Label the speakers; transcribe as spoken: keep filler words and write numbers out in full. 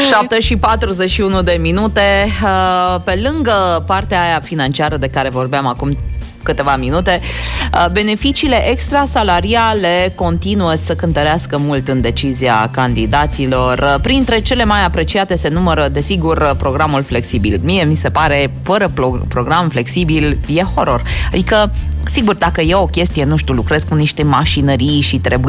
Speaker 1: șapte și patruzeci și unu de minute. Pe lângă partea aia financiară de care vorbeam acum câteva minute, beneficiile extrasalariale continuă să cântărească mult în decizia candidaților. Printre cele mai apreciate se numără, desigur, programul flexibil. Mie mi se pare, fără program flexibil, e horror. Adică, sigur, dacă e o chestie, nu știu, lucrez cu niște mașinării și trebuie